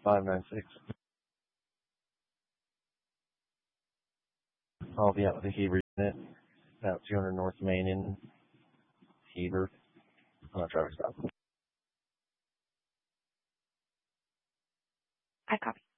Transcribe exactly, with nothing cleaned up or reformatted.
five nine six. I'll be out with the Heber unit, about two hundred North Main in Heber on a traffic stop. I copy.